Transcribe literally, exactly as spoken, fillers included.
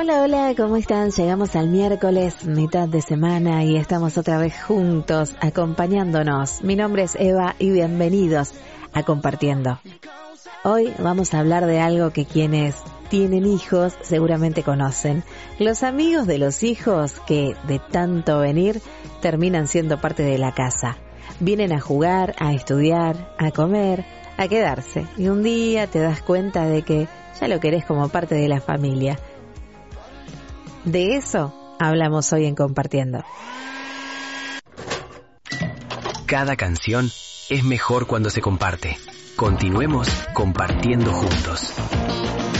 Hola, hola, ¿cómo están? Llegamos al miércoles, mitad de semana, y estamos otra vez juntos, acompañándonos. Mi nombre es Eva y bienvenidos a Compartiendo. Hoy vamos a hablar de algo que quienes tienen hijos seguramente conocen. Los amigos de los hijos que, de tanto venir, terminan siendo parte de la casa. Vienen a jugar, a estudiar, a comer, a quedarse. Y un día te das cuenta de que ya lo querés como parte de la familia. De eso hablamos hoy en Compartiendo. Cada canción es mejor cuando se comparte. Continuemos compartiendo juntos.